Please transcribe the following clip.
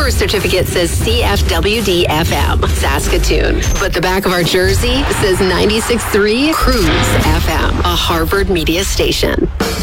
birth certificate says CFWD FM, Saskatoon. But the back of our jersey says 96.3 Cruise FM, a Harvard media station.